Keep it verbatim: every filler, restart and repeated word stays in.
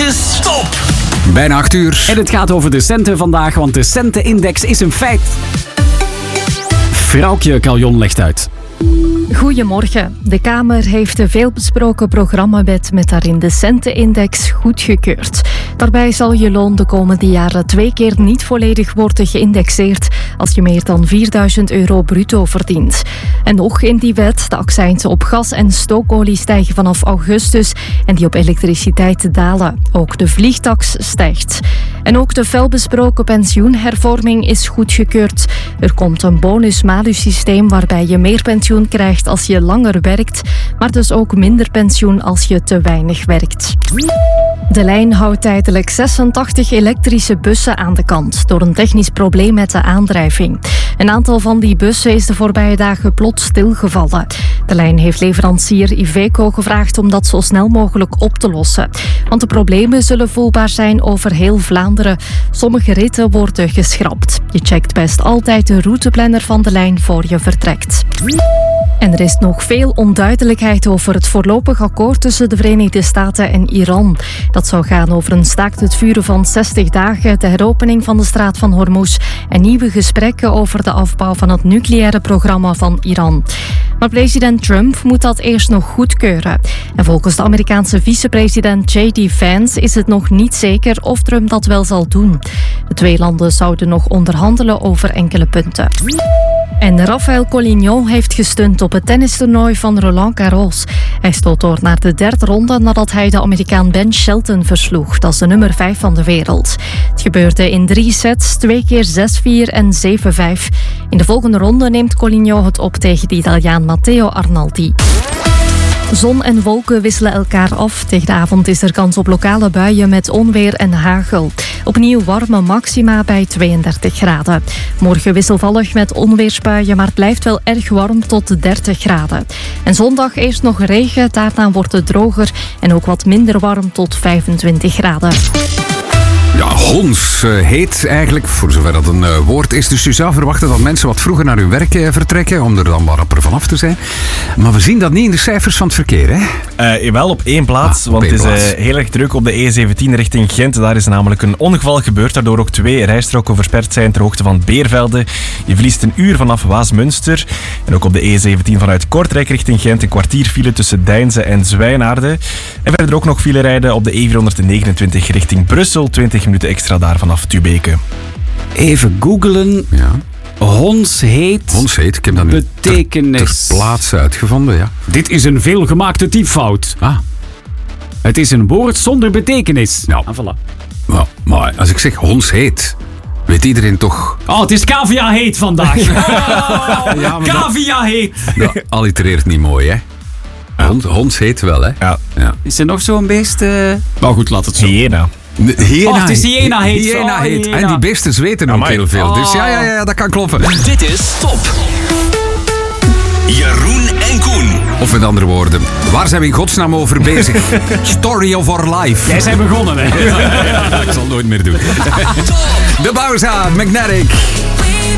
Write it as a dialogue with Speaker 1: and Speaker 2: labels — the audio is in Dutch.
Speaker 1: is Top!
Speaker 2: Bijna acht uur.
Speaker 3: En het gaat over de centen vandaag, want de centenindex is een feit. Vrouwtje Caljon legt uit.
Speaker 4: Goedemorgen. De Kamer heeft de veelbesproken programmawet met daarin de centenindex goedgekeurd. Daarbij zal je loon de komende jaren twee keer niet volledig worden geïndexeerd als je meer dan vierduizend euro bruto verdient. En nog in die wet, de accijnsen op gas en stookolie stijgen vanaf augustus en die op elektriciteit dalen. Ook de vliegtaks stijgt. En ook de felbesproken pensioenhervorming is goedgekeurd. Er komt een bonus-malus-systeem waarbij je meer pensioen krijgt als je langer werkt, maar dus ook minder pensioen als je te weinig werkt. De lijn houdt tijdelijk zesentachtig elektrische bussen aan de kant door een technisch probleem met de aandrijving. Een aantal van die bussen is de voorbije dagen plots stilgevallen. De lijn heeft leverancier Iveco gevraagd om dat zo snel mogelijk op te lossen. Want de problemen zullen voelbaar zijn over heel Vlaanderen. Sommige ritten worden geschrapt. Je checkt best altijd de routeplanner van de lijn voor je vertrekt. En er is nog veel onduidelijkheid over het voorlopig akkoord tussen de Verenigde Staten en Iran. Dat zou gaan over een staakt het vuren van zestig dagen, de heropening van de straat van Hormuz en nieuwe gesprekken over de afbouw van het nucleaire programma van Iran. Maar president Trump moet dat eerst nog goedkeuren. En volgens de Amerikaanse vicepresident J D Vance is het nog niet zeker of Trump dat wel zal doen. De twee landen zouden nog onderhandelen over enkele punten. En Rafael Collignon heeft gestund op het tennistoernooi van Roland Garros. Hij stoot door naar de derde ronde nadat hij de Amerikaan Ben Shelton versloeg. Dat is de nummer vijf van de wereld. Het gebeurde in drie sets, twee keer zes vier en zeven vijf. In de volgende ronde neemt Collignon het op tegen de Italiaan Matteo Arnaldi. Zon en wolken wisselen elkaar af. Tegen de avond is er kans op lokale buien met onweer en hagel. Opnieuw warme maxima bij tweeëndertig graden. Morgen wisselvallig met onweersbuien, maar het blijft wel erg warm tot dertig graden. En zondag eerst nog regen, daarna wordt het droger en ook wat minder warm tot vijfentwintig graden.
Speaker 2: Ja, hons uh, heet eigenlijk, voor zover dat een uh, woord is. Dus je zou verwachten dat mensen wat vroeger naar hun werk uh, vertrekken, om er dan wat rapper vanaf te zijn. Maar we zien dat niet in de cijfers van het verkeer, hè?
Speaker 5: Uh, wel op één plaats, ah, op want één het is uh, heel erg druk op de E zeventien richting Gent. Daar is namelijk een ongeval gebeurd, waardoor ook twee rijstroken versperd zijn ter hoogte van Beervelde. Je verliest een uur vanaf Waasmunster. En ook op de E zeventien vanuit Kortrijk richting Gent een kwartier file tussen Deinze en Zwijnaarden. En verder ook nog file rijden op de E vierhonderdnegenentwintig richting Brussel, twintig minuten extra daar vanaf Tubeke.
Speaker 3: Even googlen.
Speaker 2: Ja.
Speaker 3: Hons heet...
Speaker 2: Hons heet, ik heb dat nu
Speaker 3: betekenis.
Speaker 2: ter, ter plaatse uitgevonden, ja.
Speaker 3: Dit is een veelgemaakte typfout.
Speaker 2: Ah.
Speaker 3: Het is een woord zonder betekenis.
Speaker 2: Ja.
Speaker 3: Ah, voilà.
Speaker 2: Maar, maar als ik zeg hons heet, weet iedereen toch...
Speaker 3: Oh, het is cavia heet vandaag. Oh, ja, cavia heet.
Speaker 2: Dat allitereert niet mooi, hè? Hond, hons heet wel, hè?
Speaker 5: Ja.
Speaker 2: Ja.
Speaker 3: Is er nog zo'n beest? Uh... Nou goed, laat het zo.
Speaker 5: Hyena.
Speaker 2: Hyena,
Speaker 3: oh, het is hyena heet.
Speaker 2: Hyena
Speaker 3: oh,
Speaker 2: heet.
Speaker 3: hyena.
Speaker 2: En die beesten zweten ook heel veel. Dus ja, ja, ja, dat kan kloppen.
Speaker 1: Dit is Top. Jeroen en Koen.
Speaker 2: Of met andere woorden, waar zijn we in godsnaam over bezig? Story of our life.
Speaker 3: Jij bent begonnen, hè?
Speaker 2: Ik zal het nooit meer doen. De Bauza, Magnetic.